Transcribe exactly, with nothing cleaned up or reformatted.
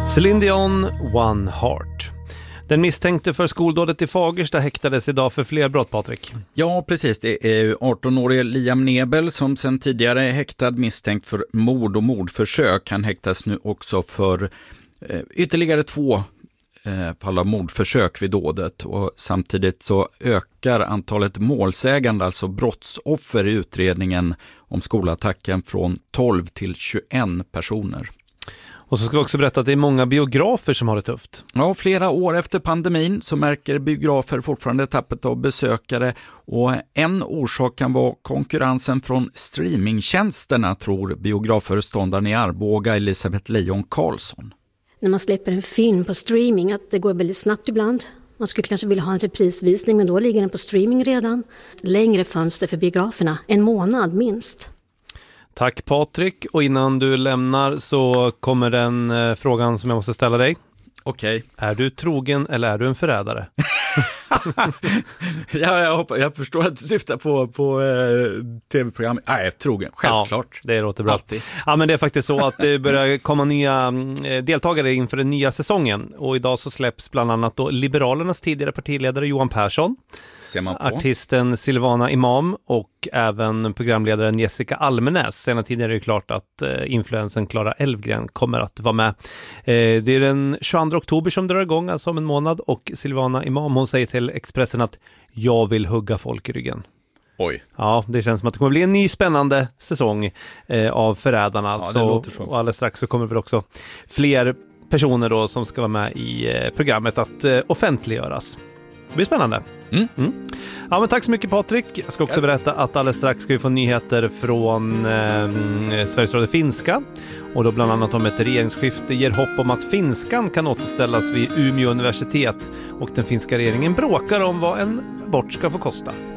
Céline Dion, One Heart. Den misstänkte för skoldådet i Fagersta häktades idag för fler brott, Patrik. Ja, precis. Det är arton-årige Liam Nebel som sedan tidigare är häktad misstänkt för mord och mordförsök. Han häktas nu också för eh, ytterligare två eh, fall av mordförsök vid dådet. Och samtidigt så ökar antalet målsägande, alltså brottsoffer i utredningen om skolattacken från tolv till tjugoen personer. Och så ska vi också berätta att det är många biografer som har det tufft. Ja, flera år efter pandemin så märker biografer fortfarande tappet av besökare och en orsak kan vara konkurrensen från streamingtjänsterna, tror biografföreståndaren i Arboga Elisabeth Lejon Karlsson. När man släpper en film på streaming, att det går väldigt snabbt ibland. Man skulle kanske vilja ha en reprisvisning, men då ligger den på streaming redan. Längre fönster för biograferna, en månad minst. Tack Patrik, och innan du lämnar så kommer den eh, frågan som jag måste ställa dig. Okej. Okay. Är du trogen eller är du en förrädare? ja, jag, hoppas, jag förstår att du syftar på, på eh, tv-program. Nej, jag är trogen, självklart. Ja, det låter bra. Alltid. Ja, men det är faktiskt så att det börjar komma nya eh, deltagare inför den nya säsongen. Och idag så släpps bland annat då Liberalernas tidigare partiledare Johan Persson, ser man på. Artisten Silvana Imam och även programledaren Jessica Almenäs. Sen tidigare är det klart att eh, influensen Clara Elfgren kommer att vara med. Eh, det är den tjugoandra oktober som drar igång, alltså om en månad, och Silvana Imam, hon säger till Expressen att jag vill hugga folk i ryggen. Oj. Ja, det känns som att det kommer bli en ny spännande säsong eh, av Förrädarna. Ja, alltså, det låter så. Och alldeles strax så kommer väl också fler personer då som ska vara med i eh, programmet att eh, offentliggöras. Det blir spännande. Mm. Mm. Ja, men tack så mycket Patrik. Jag ska också berätta att alldeles strax ska vi få nyheter från eh, Sveriges Radio Finska. Och då bland annat om ett regeringsskifte ger hopp om att finskan kan återställas vid Umeå universitet. Och den finska regeringen bråkar om vad en abort ska få kosta.